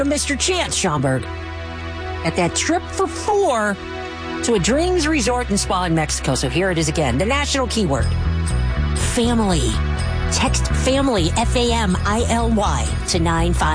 Mr. Chance Schaumburg at that trip for 4 to a Dreams Resort and Spa in Mexico. So here it is again. The national keyword, family. Text family, FAMILY, to 955.